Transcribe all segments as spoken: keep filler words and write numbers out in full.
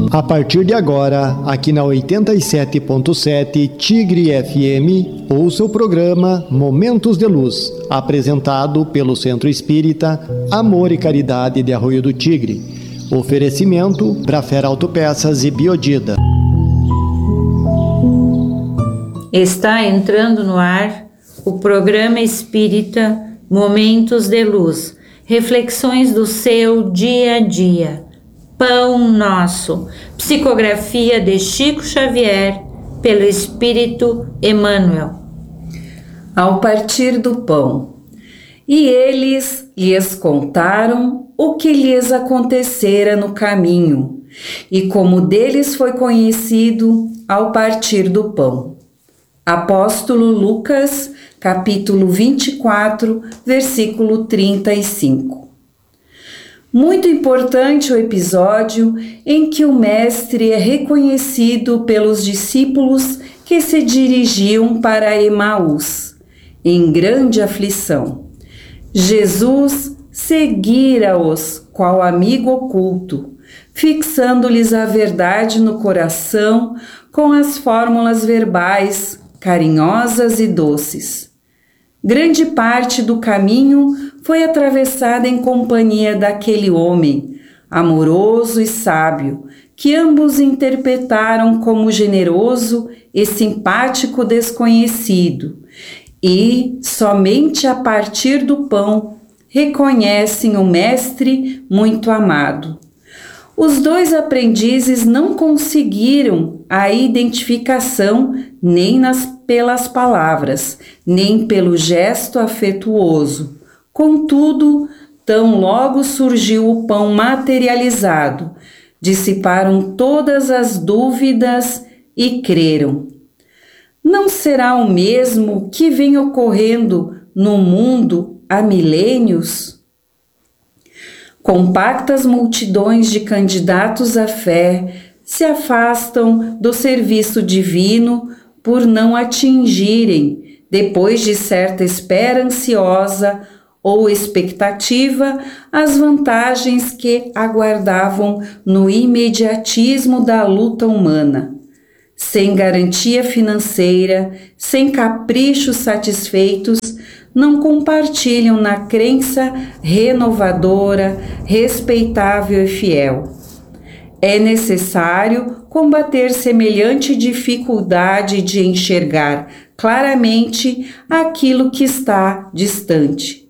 A partir de agora, aqui na oitenta e sete ponto sete Tigre F M, ouça o programa Momentos de Luz, apresentado pelo Centro Espírita Amor e Caridade de Arroio do Tigre. Oferecimento Brafera Autopeças e Biodida. Está entrando no ar o programa espírita Momentos de Luz, reflexões do seu dia a dia. Pão Nosso, psicografia de Chico Xavier, pelo Espírito Emmanuel. Ao partir do pão, e eles lhes contaram o que lhes acontecera no caminho, e como deles foi conhecido ao partir do pão. Apóstolo Lucas, capítulo vinte e quatro, versículo trinta e cinco. Muito importante o episódio em que o Mestre é reconhecido pelos discípulos que se dirigiam para Emaús, em grande aflição. Jesus seguira-os qual amigo oculto, fixando-lhes a verdade no coração com as fórmulas verbais carinhosas e doces. Grande parte do caminho foi atravessada em companhia daquele homem, amoroso e sábio, que ambos interpretaram como generoso e simpático desconhecido, e, somente a partir do pão, reconhecem o Mestre muito amado. Os dois aprendizes não conseguiram a identificação nem nas, pelas palavras, nem pelo gesto afetuoso. Contudo, tão logo surgiu o pão materializado, dissiparam todas as dúvidas e creram. Não será o mesmo que vem ocorrendo no mundo há milênios? Compactas multidões de candidatos à fé se afastam do serviço divino por não atingirem, depois de certa espera ansiosa ou expectativa, as vantagens que aguardavam no imediatismo da luta humana. Sem garantia financeira, sem caprichos satisfeitos, não compartilham na crença renovadora, respeitável e fiel. É necessário combater semelhante dificuldade de enxergar claramente aquilo que está distante.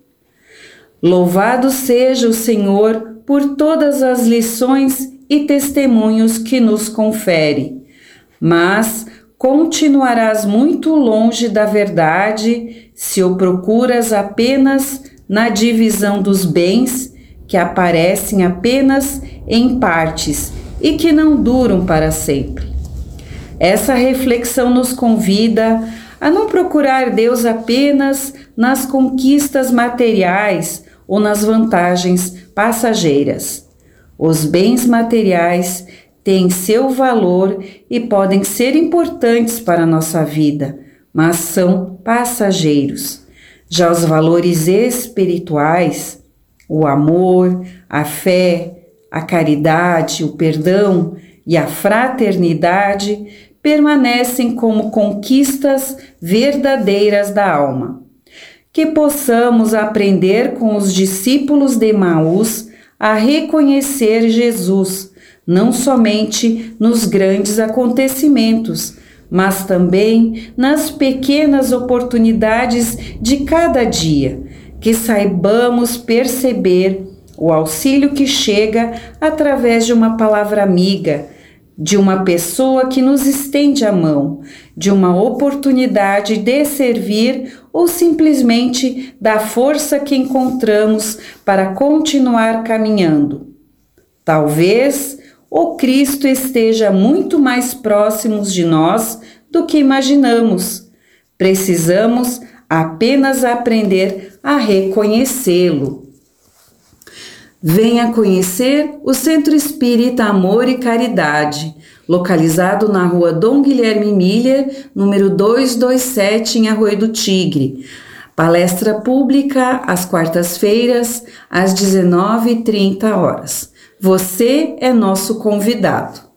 Louvado seja o Senhor por todas as lições e testemunhos que nos confere, mas continuarás muito longe da verdade se o procuras apenas na divisão dos bens que aparecem apenas em partes e que não duram para sempre. Essa reflexão nos convida a não procurar Deus apenas nas conquistas materiais ou nas vantagens passageiras. Os bens materiais têm seu valor e podem ser importantes para a nossa vida, mas são passageiros. Já os valores espirituais, o amor, a fé, a caridade, o perdão e a fraternidade permanecem como conquistas verdadeiras da alma. Que possamos aprender com os discípulos de Emaús a reconhecer Jesus, não somente nos grandes acontecimentos, mas também nas pequenas oportunidades de cada dia, que saibamos perceber o auxílio que chega através de uma palavra amiga, de uma pessoa que nos estende a mão, de uma oportunidade de servir ou simplesmente da força que encontramos para continuar caminhando. Talvez o Cristo esteja muito mais próximo de nós do que imaginamos. Precisamos apenas aprender a reconhecê-lo. Venha conhecer o Centro Espírita Amor e Caridade, localizado na rua Dom Guilherme Miller, número duzentos e vinte e sete, em Arroio do Tigre. Palestra pública às quartas-feiras, às dezenove e trinta horas. Você é nosso convidado.